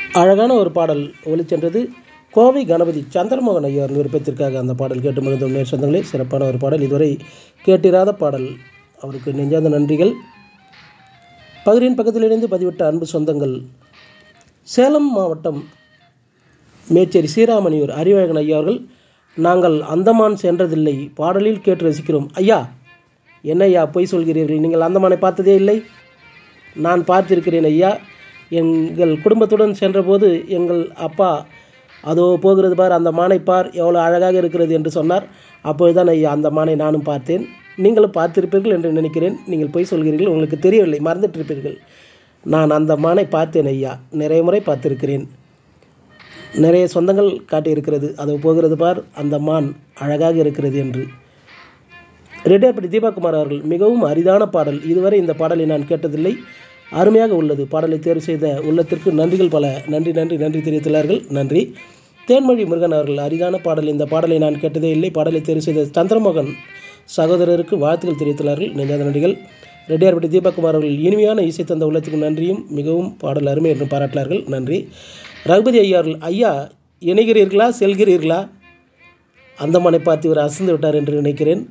அழகான ஒரு பாடல் ஒலிச்சென்றது. கோவை கணபதி சந்திரமோகன் ஐயார் விருப்பத்திற்காக அந்த பாடல் கேட்டு மகிழ்ந்த நேர் சொந்தங்களே, சிறப்பான ஒரு பாடல், இதுவரை கேட்டிராத பாடல். அவருக்கு நெஞ்சார்ந்த நன்றிகள். பகிரின் பக்கத்திலிருந்து பதிவிட்ட அன்பு சொந்தங்கள், சேலம் மாவட்டம் மேச்சேரி ஸ்ரீராமணியூர் அறிவழகன் ஐயா அவர்கள், நாங்கள் அந்தமான் சென்றதில்லை, பாடலில் கேட்டு ரசிக்கிறோம். ஐயா, என்ன ஐயா பொய் சொல்கிறீர்கள்? நீங்கள் அந்தமானை பார்த்ததே இல்லை? நான் பார்த்திருக்கிறேன் ஐயா. எங்கள் குடும்பத்துடன் சென்றபோது எங்கள் அப்பா, அதோ போகிறது பார், அந்த மானை பார், எவ்வளோ அழகாக இருக்கிறது என்று சொன்னார். அப்பொழுதுதான் ஐயா அந்த மானை நானும் பார்த்தேன். நீங்களும் பார்த்திருப்பீர்கள் என்று நினைக்கிறேன். நீங்கள் பொய் சொல்கிறீர்கள், உங்களுக்கு தெரியவில்லை, மறந்துட்டிருப்பீர்கள். நான் அந்த மானை பார்த்தேன் ஐயா, நிறைய முறை பார்த்திருக்கிறேன். நிறைய சொந்தங்கள் காட்டியிருக்கிறது, அதோ போகிறது பார், அந்த மான் அழகாக இருக்கிறது என்று. ரெட்டியார்பட்டி தீபாகுமார் அவர்கள், மிகவும் அரிதான பாடல், இதுவரை இந்த பாடலை நான் கேட்டதில்லை, அருமையாக உள்ளது. பாடலை தேர்வு செய்த உள்ளத்திற்கு நன்றிகள் பல. நன்றி நன்றி நன்றி தெரிவித்துள்ளார்கள். நன்றி. தேன்மொழி முருகன் அவர்கள், அரிதான பாடல், இந்த பாடலை நான் கேட்டதே இல்லை, பாடலை தேர்வு செய்த சந்திரமோகன் சகோதரருக்கு வாழ்த்துக்கள் தெரிவித்துள்ளார்கள். நெஞ்சாத நன்றிகள். ரெட்டியார்பட்டி தீபாகுமார் அவர்கள், இனிமையான இசை தந்த உள்ளத்துக்கு நன்றியும், மிகவும் பாடல் அருமை என்று பாராட்டினார்கள். நன்றி. ரகுபதி ஐயா அவர்கள், ஐயா இணைகிறீர்களா செல்கிறீர்களா? அந்தமானை பார்த்து இவர் அசந்து விட்டார் என்று நினைக்கிறேன்.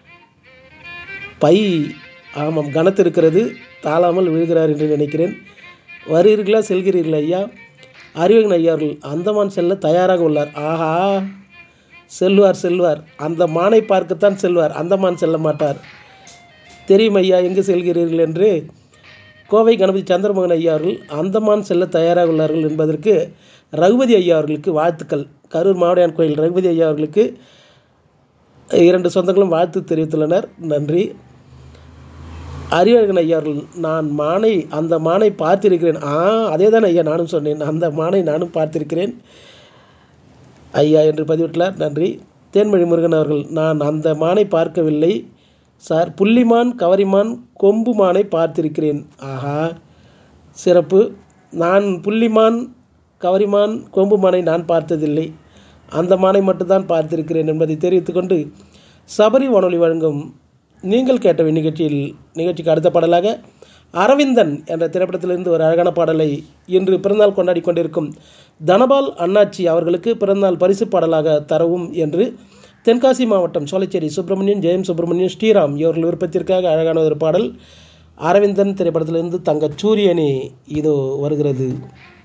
பை ஆமாம் கனத்திருக்கிறது, தாளாமல் விழுகிறார் என்று நினைக்கிறேன். வருகிறீர்களா செல்கிறீர்களா ஐயா? அறிவகன் ஐயா அவர்கள், அந்தமான் செல்ல தயாராக உள்ளார். ஆஹா, செல்வார் செல்வார், அந்த மானை பார்க்கத்தான் செல்வார், அந்தமான் செல்ல மாட்டார். தெரியும் ஐயா எங்கு செல்கிறீர்கள் என்று. கோவை கணபதி சந்திரமோகன் ஐயா அவர்கள், அந்தமான் செல்ல தயாராக உள்ளார்கள் என்பதற்கு ரகுபதி ஐயா அவர்களுக்கு வாழ்த்துக்கள். கரூர் மாவடியான் கோயில் ரகுபதி ஐயா அவர்களுக்கு 2 சொந்தங்களும் வாழ்த்து தெரிவித்துள்ளனர். நன்றி. அறிவழகன் ஐயா அவர்கள், நான் அந்த மானை பார்த்திருக்கிறேன். அதே தான் ஐயா நானும் சொன்னேன், அந்த மானை நானும் பார்த்திருக்கிறேன் ஐயா என்று பதிவிட்டுள்ளார். நன்றி. தேன்மொழி முருகன் அவர்கள், நான் அந்த மானை பார்க்கவில்லை சார், புள்ளிமான், கவரிமான், கொம்பு மானை பார்த்திருக்கிறேன். ஆஹா, சிறப்பு. நான் புள்ளிமான், கவரிமான், கொம்பு மானை நான் பார்த்ததில்லை, அந்த மானை மட்டும்தான் பார்த்திருக்கிறேன் என்பதை தெரிவித்துக்கொண்டு, சபரி வானொலி வழங்கும் நீங்கள் கேட்ட நிகழ்ச்சிக்கு அடுத்த பாடலாக அரவிந்தன் என்ற திரைப்படத்திலிருந்து ஒரு அழகான பாடலை இன்று பிறந்தநாள் கொண்டாடி கொண்டிருக்கும் தனபால் அண்ணாச்சி அவர்களுக்கு பிறந்தநாள் பரிசு பாடலாக தரவும் என்று தென்காசி மாவட்டம் சோலைச்சேரி சுப்பிரமணியன், ஜெயம் சுப்பிரமணியன், ஸ்ரீராம் இவர்கள் விருப்பத்திற்காக அழகான ஒரு பாடல் அரவிந்தன் திரைப்படத்திலிருந்து தங்கச் சூரியனே இதோ வருகிறது.